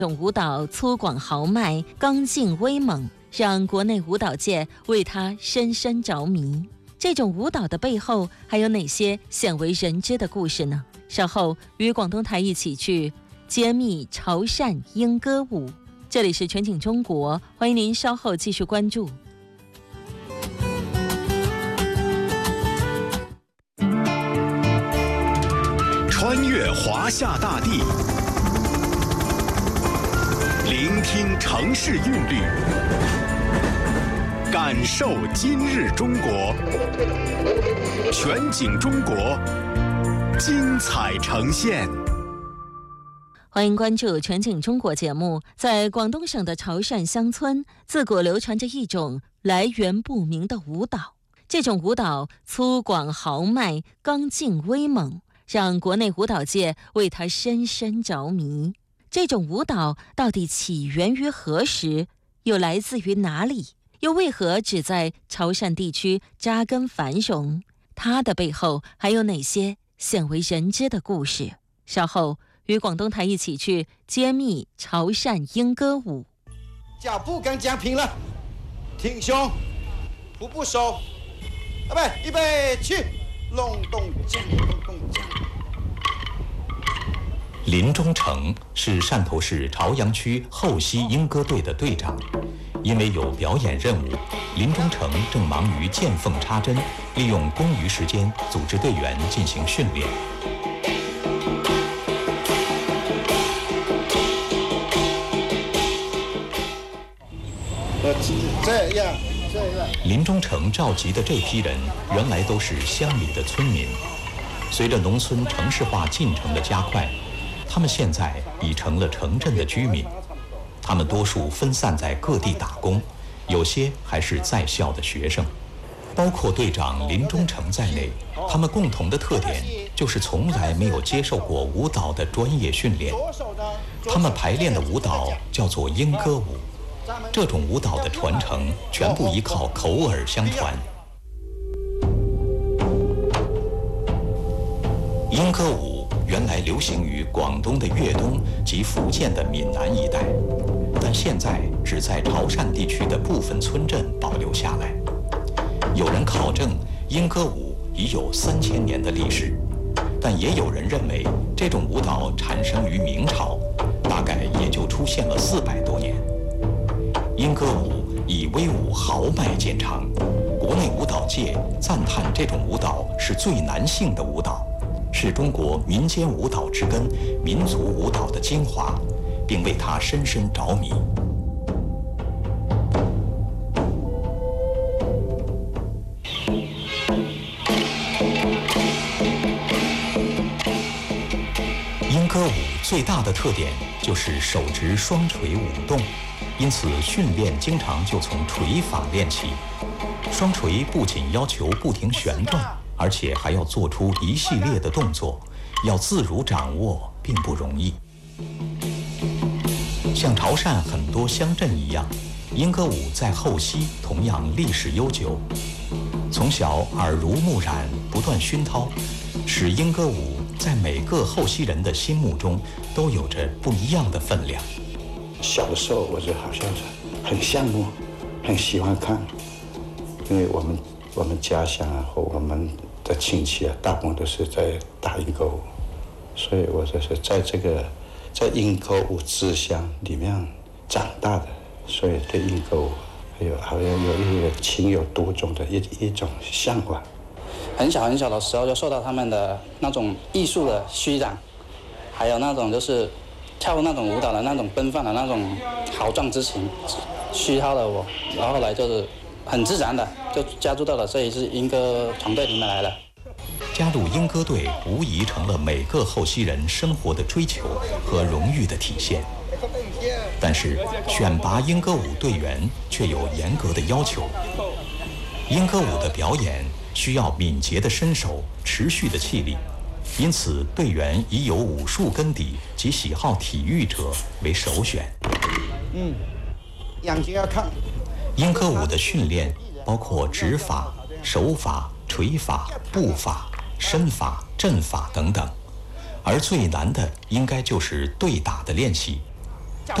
这种舞蹈粗犷豪迈、刚劲威猛，让国内舞蹈界为它深深着迷。这种舞蹈的背后还有哪些鲜为人知的故事呢？稍后与广东台一起去揭秘潮汕莺歌舞。这里是全景中国，欢迎您稍后继续关注。 穿越华夏大地，聆听城市韵律，感受今日中国。全景中国，精彩呈现。 欢迎关注全景中国节目。在广东省的潮汕乡村，自古流传着一种来源不明的舞蹈。这种舞蹈粗犷豪迈、刚劲威猛，让国内舞蹈界为它深深着迷。这种舞蹈到底起源于何时，又来自于哪里，又为何只在潮汕地区扎根繁荣？它的背后还有哪些鲜为人知的故事？稍后与广东台一起去揭秘潮汕莺歌舞。 脚步跟僵平了，挺胸，步步手，预备去，隆咚锵，隆咚锵。 林忠诚是汕头市潮阳区后溪莺歌队的队长，因为有表演任务，林忠诚正忙于见缝插针，利用空余时间组织队员进行训练。 这样。 林忠诚召集的这批人原来都是乡里的村民，随着农村城市化进程的加快，他们现在已成了城镇的居民。他们多数分散在各地打工，有些还是在校的学生。包括队长林忠诚在内，他们共同的特点就是从来没有接受过舞蹈的专业训练。他们排练的舞蹈叫做莺歌舞，这种舞蹈的传承全部依靠口耳相传。莺歌舞原来流行于广东的粤东及福建的闽南一带，但现在只在潮汕地区的部分村镇保留下来。有人考证，莺歌舞已有3000年的历史，但也有人认为这种舞蹈产生于明朝，大概也就出现了400多年。莺歌舞以威武豪迈见长，国内舞蹈界赞叹这种舞蹈是最男性的舞蹈，是中国民间舞蹈之根、民族舞蹈的精华，并为它深深着迷。莺歌舞最大的特点就是手执双锤舞动，因此训练经常就从锤法练起。双锤不仅要求不停旋转，而且还要做出一系列的动作，要自如掌握并不容易。像潮汕很多乡镇一样，莺歌舞在后溪同样历史悠久。从小耳濡目染，不断熏陶，使莺歌舞在每个后溪人的心目中都有着不一样的分量。 小的时候我就好像是很羡慕，很喜欢看，因为我们家乡啊和我们的亲戚啊，大部分都是在打莺歌舞，所以我就是在莺歌舞之乡里面长大的，所以对莺歌舞好像有一个情有独钟的一种向往。 很小很小的时候就受到他们的那种艺术的熏染，还有那种就是跳那种舞蹈的那种奔放的那种豪壮之情，熏陶了我，然后后来就是很自然的就加入到了这一支莺歌团队里面来了。 加入莺歌队无疑成了每个后溪人生活的追求和荣誉的体现。但是选拔莺歌舞队员却有严格的要求。莺歌舞的表演需要敏捷的身手、持续的气力，因此队员以有武术根底及喜好体育者为首选。 眼睛要看。 莺歌舞的训练包括指法、手法、锤法、步法、身法、阵法等等，而最难的应该就是对打的练习。